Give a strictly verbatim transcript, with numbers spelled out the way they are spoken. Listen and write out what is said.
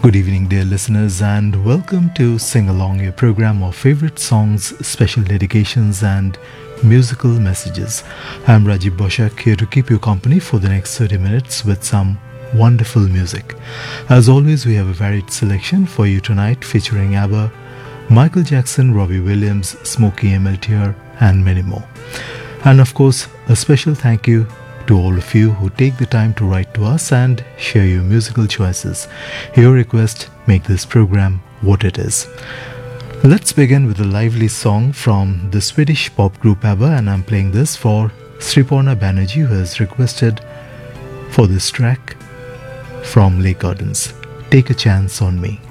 Good evening, dear listeners, and welcome to Sing Along, your program of favorite songs, special dedications, and musical messages. I'm Rajiv Boshak, here to keep you company for the next thirty minutes with some wonderful music. As always, we have a varied selection for you tonight featuring ABBA, Michael Jackson, Robbie Williams, Smokey M L T R, and many more. And of course, a special thank you to all of you who take the time to write to us and share your musical choices. Your request make this program what it is. Let's begin with a lively song from the Swedish pop group ABBA, and I'm playing this for Sriporna Banerjee, who has requested for this track from Lake Gardens. Take a Chance on Me.